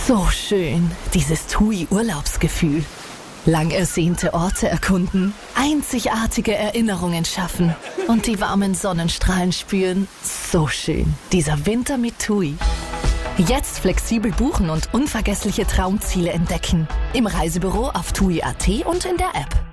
So schön, dieses TUI-Urlaubsgefühl. Lang ersehnte Orte erkunden, einzigartige Erinnerungen schaffen und die warmen Sonnenstrahlen spüren. So schön, dieser Winter mit TUI. Jetzt flexibel buchen und unvergessliche Traumziele entdecken. Im Reisebüro auf TUI.at und in der App.